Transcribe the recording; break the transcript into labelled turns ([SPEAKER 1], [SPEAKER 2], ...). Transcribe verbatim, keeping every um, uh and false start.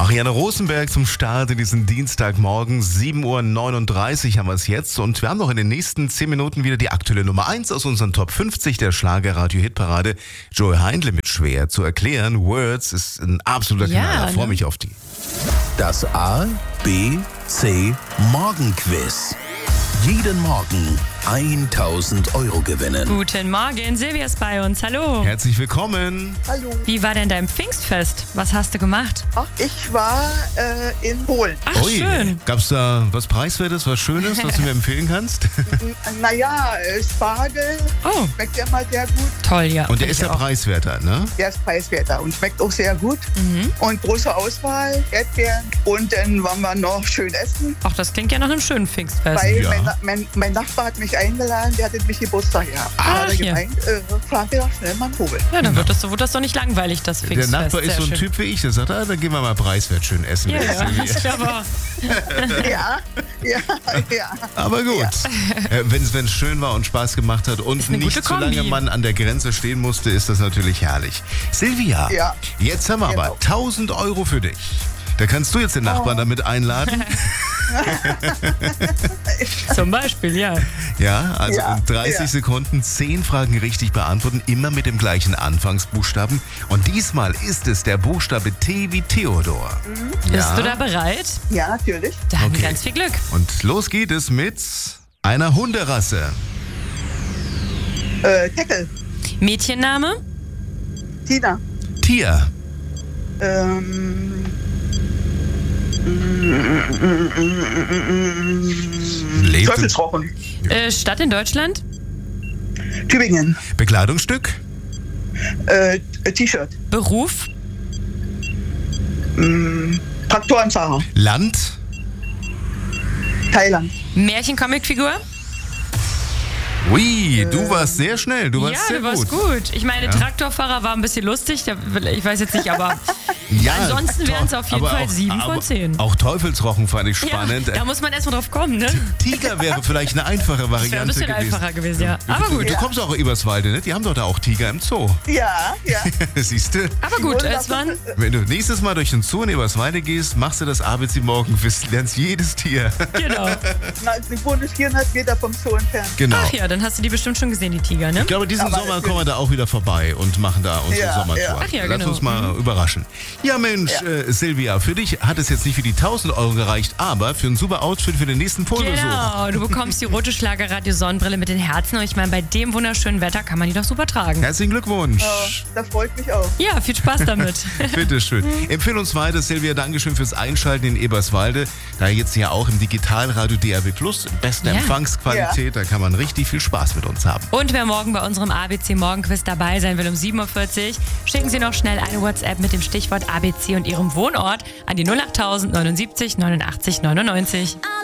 [SPEAKER 1] Marianne Rosenberg zum Start in diesen Dienstagmorgen. sieben Uhr neununddreißig haben wir es jetzt. Und wir haben noch in den nächsten zehn Minuten wieder die aktuelle Nummer eins aus unseren Top fünfzig der Schlager-Radio-Hitparade. Joey Heindle mit Schwer zu erklären. Words ist ein absoluter
[SPEAKER 2] Ja,
[SPEAKER 1] Knaller. Ich freue
[SPEAKER 2] ne?
[SPEAKER 1] mich auf die.
[SPEAKER 3] Das A, B, C Morgenquiz. Jeden Morgen tausend Euro gewinnen.
[SPEAKER 2] Guten Morgen, Silvia ist bei uns. Hallo.
[SPEAKER 1] Herzlich willkommen.
[SPEAKER 4] Hallo.
[SPEAKER 2] Wie war denn dein Pfingstfest? Was hast du gemacht?
[SPEAKER 4] Ach, ich war äh, in Polen.
[SPEAKER 2] Ach, schön.
[SPEAKER 1] Gab's da was Preiswertes, was Schönes, was du mir empfehlen kannst?
[SPEAKER 4] Naja, äh, Spargel
[SPEAKER 2] Oh,
[SPEAKER 4] schmeckt ja mal sehr gut.
[SPEAKER 2] toll, ja.
[SPEAKER 1] Und der
[SPEAKER 2] Find
[SPEAKER 1] ist
[SPEAKER 2] ich
[SPEAKER 1] ja
[SPEAKER 2] auch.
[SPEAKER 1] preiswerter, ne?
[SPEAKER 4] Der ist preiswerter und schmeckt auch sehr gut.
[SPEAKER 2] Mhm.
[SPEAKER 4] Und große Auswahl, Erdbeeren. Und dann waren wir noch schön essen.
[SPEAKER 2] Ach, das klingt ja nach einem schönen Pfingstfest.
[SPEAKER 4] Weil
[SPEAKER 1] Ja.
[SPEAKER 4] mein, Na- mein, mein Nachbar hat mich eingeladen, der hatte mich Geburtstag gehabt.
[SPEAKER 2] Ach,
[SPEAKER 4] Da hat er
[SPEAKER 2] ja.
[SPEAKER 4] gemeint, äh, fahren wir doch schnell mal einen Vogel.
[SPEAKER 2] Ja, dann wird das, so, wird das doch nicht langweilig, das
[SPEAKER 1] Der
[SPEAKER 2] Pfingstfest.
[SPEAKER 1] Nachbar ist
[SPEAKER 2] Sehr
[SPEAKER 1] so ein
[SPEAKER 2] schön.
[SPEAKER 1] Typ wie ich, der sagt, ah, dann gehen wir mal preiswert schön essen.
[SPEAKER 2] Ja,
[SPEAKER 1] mit
[SPEAKER 2] ja,
[SPEAKER 1] Silvia.
[SPEAKER 2] ist clever.
[SPEAKER 4] Ja, ja, ja.
[SPEAKER 1] Aber gut, äh, wenn es schön war und Spaß gemacht hat und
[SPEAKER 2] eine
[SPEAKER 1] nicht
[SPEAKER 2] gute
[SPEAKER 1] zu lange
[SPEAKER 2] Kombi.
[SPEAKER 1] man an der Grenze stehen musste, ist das natürlich herrlich. Silvia,
[SPEAKER 4] Ja.
[SPEAKER 1] jetzt haben wir aber
[SPEAKER 4] Genau.
[SPEAKER 1] tausend Euro für dich. Da kannst du jetzt den Nachbarn damit einladen.
[SPEAKER 2] Zum Beispiel, ja.
[SPEAKER 1] Ja, also
[SPEAKER 4] Ja,
[SPEAKER 1] in dreißig
[SPEAKER 4] ja.
[SPEAKER 1] Sekunden zehn Fragen richtig beantworten, immer mit dem gleichen Anfangsbuchstaben. Und diesmal ist es der Buchstabe T wie Theodor.
[SPEAKER 2] Bist
[SPEAKER 1] Ja.
[SPEAKER 2] du da bereit?
[SPEAKER 4] Ja, natürlich.
[SPEAKER 2] Dann
[SPEAKER 1] Okay.
[SPEAKER 2] ganz viel Glück.
[SPEAKER 1] Und los geht es mit einer Hunderasse.
[SPEAKER 4] Äh, Teckel,
[SPEAKER 2] Mädchenname?
[SPEAKER 4] Tina,
[SPEAKER 1] Tier.
[SPEAKER 4] ähm,
[SPEAKER 1] Lebt
[SPEAKER 4] Teufelsrochen,
[SPEAKER 2] Äh, Stadt in Deutschland?
[SPEAKER 4] Tübingen,
[SPEAKER 1] Bekleidungsstück.
[SPEAKER 4] äh, T-Shirt,
[SPEAKER 2] Beruf?
[SPEAKER 4] Traktorenfahrer,
[SPEAKER 1] Land.
[SPEAKER 4] Thailand.
[SPEAKER 2] Märchen-Comicfigur?
[SPEAKER 1] Ui, du warst sehr schnell. Du warst
[SPEAKER 2] Ja,
[SPEAKER 1] sehr
[SPEAKER 2] du warst
[SPEAKER 1] gut.
[SPEAKER 2] gut. Ich meine, Traktorfahrer war ein bisschen lustig. da- Ich weiß jetzt nicht, aber
[SPEAKER 1] Ja,
[SPEAKER 2] ansonsten wären es auf jeden
[SPEAKER 1] aber
[SPEAKER 2] Fall
[SPEAKER 1] auch-
[SPEAKER 2] sieben
[SPEAKER 1] aber
[SPEAKER 2] von zehn.
[SPEAKER 1] Auch Teufelsrochen fand ich spannend.
[SPEAKER 2] Ja, da muss man erstmal drauf kommen, ne?
[SPEAKER 1] Tiger wäre vielleicht eine einfache Variante
[SPEAKER 2] Das wäre ein bisschen
[SPEAKER 1] gewesen.
[SPEAKER 2] einfacher gewesen, ja. Aber
[SPEAKER 1] Du,
[SPEAKER 2] gut.
[SPEAKER 1] du kommst auch Eberswalde, ne? Die haben doch da auch Tiger im Zoo.
[SPEAKER 4] Ja, ja.
[SPEAKER 1] Siehst du?
[SPEAKER 2] Aber gut,
[SPEAKER 4] Die
[SPEAKER 2] es waren.
[SPEAKER 4] wurden
[SPEAKER 1] Wenn du nächstes Mal durch den Zoo in Eberswalde gehst, machst du das A B C Morgenquiz, lernst jedes Tier.
[SPEAKER 2] Genau.
[SPEAKER 4] Na, die wohnen vierhundert Meter vom Zoo entfernt.
[SPEAKER 1] Genau.
[SPEAKER 2] Ach ja, dann hast du die bestimmt schon gesehen, die Tiger, ne?
[SPEAKER 1] Ich glaube, diesen
[SPEAKER 4] Aber
[SPEAKER 1] Sommer
[SPEAKER 4] natürlich-
[SPEAKER 1] kommen wir da auch wieder vorbei und machen da unsere
[SPEAKER 4] Ja,
[SPEAKER 1] Sommertour.
[SPEAKER 4] ja.
[SPEAKER 2] Ach ja,
[SPEAKER 1] Lass
[SPEAKER 2] genau.
[SPEAKER 1] uns mal überraschen. Ja, Mensch,
[SPEAKER 4] Ja.
[SPEAKER 1] Äh, Silvia, für dich hat es jetzt nicht für die tausend Euro gereicht, aber für ein super Outfit für den nächsten Polbesuch.
[SPEAKER 2] Genau, du bekommst die rote Schlagerradio-Sonnenbrille mit den Herzen und ich meine, bei dem wunderschönen Wetter kann man die doch super tragen.
[SPEAKER 1] Herzlichen Glückwunsch.
[SPEAKER 4] Äh, das freut mich auch.
[SPEAKER 2] Ja, viel Spaß damit.
[SPEAKER 1] Bitteschön. Empfehle uns weiter, Silvia. Dankeschön fürs Einschalten in Eberswalde. Da jetzt ja auch im Digitalradio D R B Plus, beste
[SPEAKER 2] Ja.
[SPEAKER 1] Empfangsqualität, da kann man richtig viel Spaß mit uns haben.
[SPEAKER 2] Und wer morgen bei unserem A B C Morgenquiz dabei sein will um sieben Uhr vierzig, schicken Sie noch schnell eine WhatsApp mit dem Stichwort A B C und Ihrem Wohnort an die null acht null null neunundsiebzig neunundachtzig neunundneunzig.